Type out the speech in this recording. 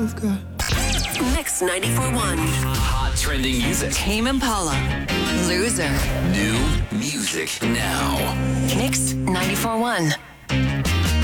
Mix 94.1. Hot trending music. Tame Impala, Loser. New music now. Mix 94.1.